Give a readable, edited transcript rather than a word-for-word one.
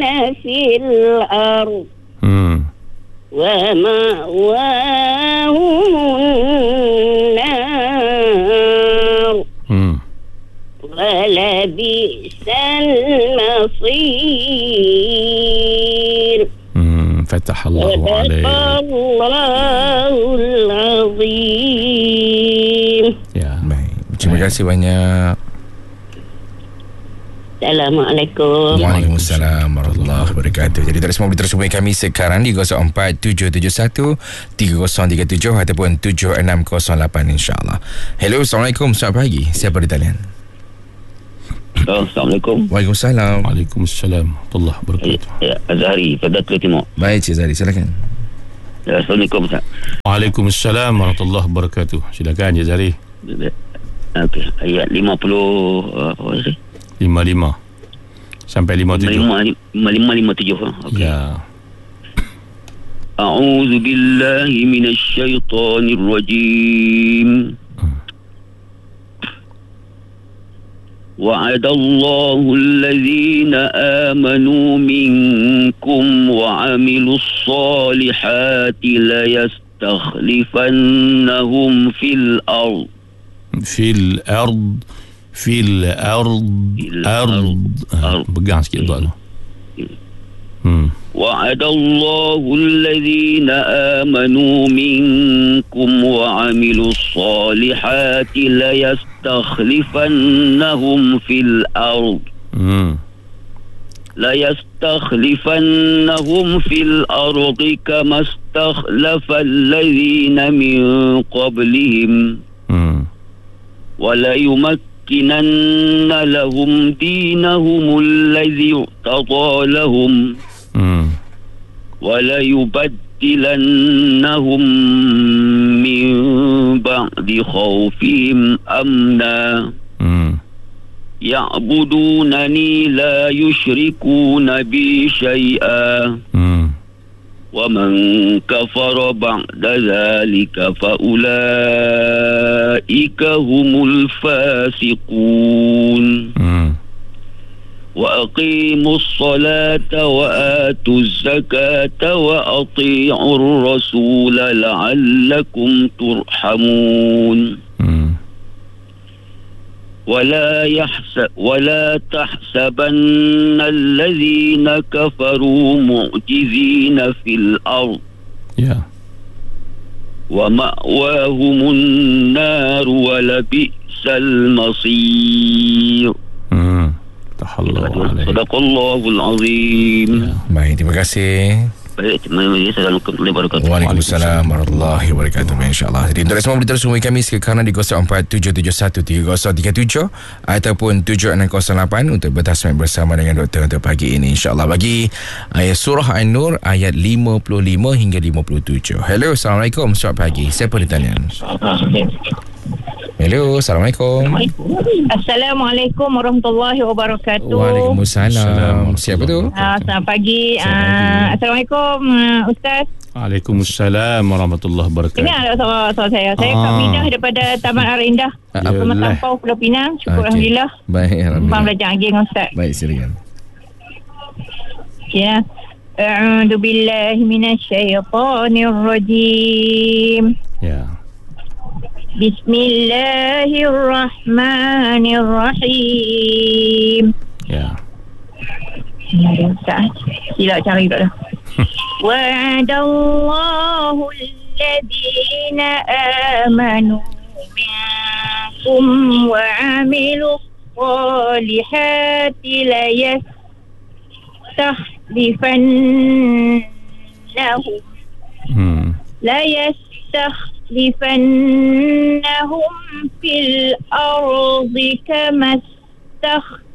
في الأرض ومأواهم النار ولبئس المصير. فتح الله عليك. الله العظيم. Ya, baik. Terima kasih banyak. Assalamualaikum. Waalaikumsalam warahmatullahi wabarakatuh. Jadi terus terus hubungi kami sekarang di 0477133037 ataupun 7608 insya-Allah. Hello, Assalamualaikum. Selamat pagi. Siapa di talian? Assalamualaikum. Waalaikumsalam. Waalaikumsalam warahmatullahi wabarakatuh. Azhari, Fadatul Timur. Baik, Cik Zari, silakan. Assalamualaikum, Ustaz. Waalaikumsalam warahmatullahi wabarakatuh. Silakan, Cik Zari. Okey, ayat 50 apa sih? 55 sampai 57. 5557. Okey. Ya. A'udzu billahi minasy syaithanir rajim. وعد الله الذين آمنوا منكم وعملوا الصالحات ليستخلفنهم في الأرض pegang sikit doa tu. وعد الله الذين آمنوا منكم وعملوا الصالحات ليستخلفنهم في الأرض كما استخلف الذين من قبلهم وليمكنن لهم دينهم الذي ارتضى لهم وليبدلنهم من بعد خوفهم أمنا يعبدونني لا يشركون بي شيئا ومن كفر بعد ذلك فأولئك هم الفاسقون وأقيموا الصلاة وآتوا الزكاة وأطيعوا الرسول لعلكم ترحمون ولا تحسبن الذين كفروا معجزين في الأرض ومأواهم النار ولبئس المصير. Sadaqallahul Azim. Baik, terima kasih. Baik, Assalamualaikum warahmatullahi wabarakatuh. Waalaikumsalam warahmatullahi wabarakatuh. InsyaAllah. Jadi untuk semua beritahu hubungi kami sekarang di 0477133037 ataupun 7608 untuk bertasmid bersama dengan doktor untuk pagi ini. InsyaAllah bagi ayat surah An-Nur ayat 55 hingga 57. Hello, Assalamualaikum. Selamat pagi. Siapa di talian? Hello, Assalamualaikum. Assalamualaikum warahmatullahi wabarakatuh. Waalaikumsalam. Siapa tu? Selamat pagi. Assalamualaikum, Ustaz. Waalaikumsalam warahmatullahi wabarakatuh. Dengar soal saya. Saya Kak Minah daripada Taman Arindah, Taman Tampau, Pulau Pinang. Syukur Alhamdulillah. Baik, Alhamdulillah. Belajar lagi dengan Ustaz. Baik, silakan. Ya. A'udzu billahi minasy syaithanir rajim. Ya. Bismillahirrahmanirrahim. Ya. Sila cari dah. Wa'adallahu alladhina amanu minkum wa 'amilus salihati ليستخلفنهم في الأرض كما